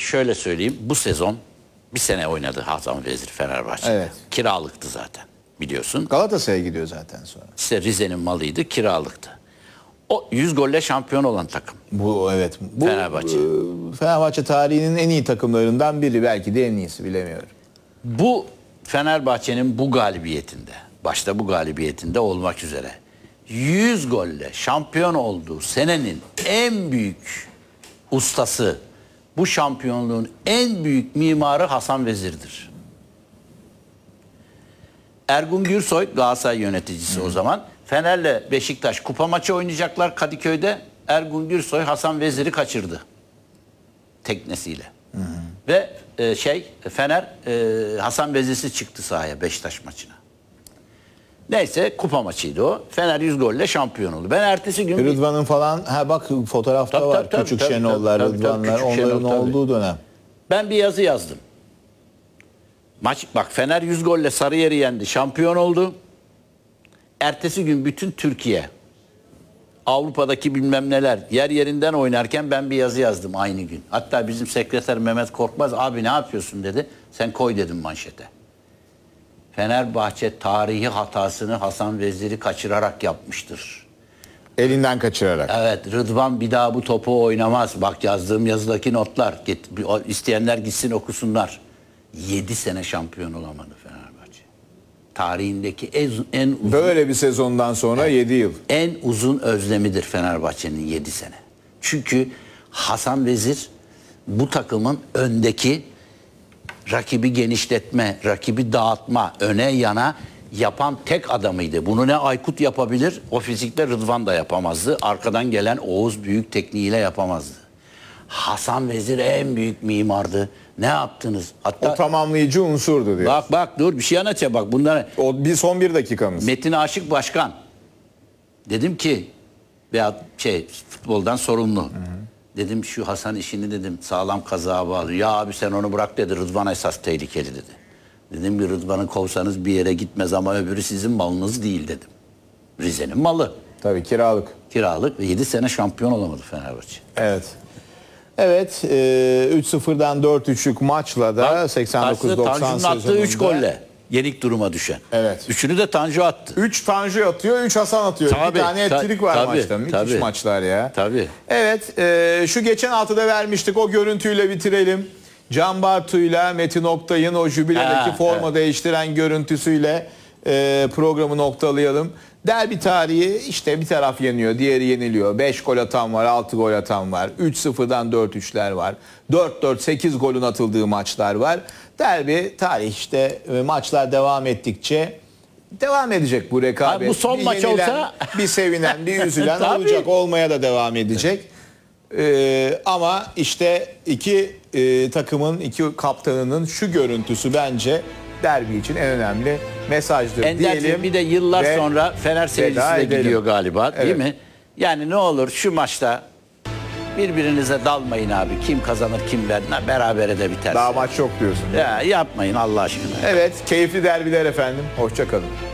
şöyle söyleyeyim. Bu sezon bir sene oynadı Hasan Vezir Fenerbahçe. Evet. Kiralıktı zaten biliyorsun. Galatasaray'a gidiyor zaten sonra. İşte Rize'nin malıydı, kiralıktı. O 100 golle şampiyon olan takım. Bu evet. Bu, Fenerbahçe. Fenerbahçe tarihinin en iyi takımlarından biri, belki de en iyisi, bilemiyorum. Bu Fenerbahçe'nin bu galibiyetinde, başta bu galibiyetinde olmak üzere 100 golle şampiyon olduğu senenin en büyük ustası, bu şampiyonluğun en büyük mimarı Hasan Vezir'dir. Ergun Gürsoy Galatasaray yöneticisi o zaman. Fener'le Beşiktaş kupa maçı oynayacaklar Kadıköy'de. Ergun Gürsoy Hasan Vezir'i kaçırdı teknesiyle. Ve Fener Hasan Vezir'siz çıktı sahaya Beşiktaş maçına. Neyse kupa maçıydı o. Fener 100 golle şampiyon oldu. Ben ertesi gün... Rıdvan'ın falan, bak fotoğrafta var. Küçük Şenollar, Rıdvanlar, onların olduğu dönem. Ben bir yazı yazdım. Bak Fener 100 golle Sarıyer'i yendi, şampiyon oldu. Ertesi gün bütün Türkiye, Avrupa'daki bilmem neler yer yerinden oynarken ben bir yazı yazdım aynı gün. Hatta bizim sekreter Mehmet Korkmaz, abi ne yapıyorsun dedi. Sen koy dedim manşete. Fenerbahçe tarihi hatasını Hasan Vezir'i kaçırarak yapmıştır. Elinden kaçırarak. Evet, Rıdvan bir daha bu topu oynamaz. Bak yazdığım yazıdaki notlar. İsteyenler gitsin okusunlar. 7 sene şampiyon olamadı Fenerbahçe. Tarihindeki en uzun... Böyle bir sezondan sonra 7 yıl. En uzun özlemidir Fenerbahçe'nin 7 sene. Çünkü Hasan Vezir bu takımın öndeki rakibi genişletme, rakibi dağıtma, öne yana yapan tek adamıydı. Bunu ne Aykut yapabilir, o fizikle Rıdvan da yapamazdı. Arkadan gelen Oğuz büyük tekniğiyle yapamazdı. Hasan Vezir en büyük mimardı. Ne yaptınız? Hatta o tamamlayıcı unsurdu diyor. Bak dur bir şey anlatacağım bak bunlara. O son bir dakikamız. Metin Aşık Başkan. Dedim ki veya futboldan sorumlu. Dedim şu Hasan işini dedim sağlam kazığa bağlı. Ya abi sen onu bırak dedi. Rıdvan esas tehlikeli dedi. Dedim ki Rıdvan'ı kovsanız bir yere gitmez ama öbürü sizin malınız değil dedim. Rize'nin malı. Tabii kiralık. Kiralık ve 7 sene şampiyon olamadı Fenerbahçe. Evet. Evet, 3-0'dan 4-3'lük maçla da 89-90 Tanju'nun attığı 3 golle yenik duruma düşen. Evet. Üçünü de Tanju attı. 3 Tanju atıyor, 3 Hasan atıyor. Tabii, bir tane etkilik var maçta. Müthiş maçlar ya. Tabii. Evet, şu geçen haftada vermiştik, o görüntüyle bitirelim. Can Bartu'yla Metin Oktay'ın o jübiledeki forma değiştiren görüntüsüyle programı noktalayalım. Derbi tarihi işte bir taraf yeniyor, diğeri yeniliyor. 5 gol atan var, 6 gol atan var. 3-0'dan 4-3'ler var. 4-4, 8 golün atıldığı maçlar var. Derbi tarih işte, maçlar devam ettikçe devam edecek bu rekabet. Abi bu son maç olsa... Bir sevinen, bir üzülen olacak. Olmaya da devam edecek. Ama işte iki takımın, iki kaptanının şu görüntüsü bence derbi için en önemli mesajdır diyelim. Bir de yıllar sonra Fener seyircisi de gidiyor galiba değil mi? Yani ne olur şu maçta birbirinize dalmayın abi. Kim kazanır kim berabere de biter. Daha maç yok diyorsun. Ya yapmayın Allah aşkına. Evet, keyifli derbiler efendim. Hoşça kalın.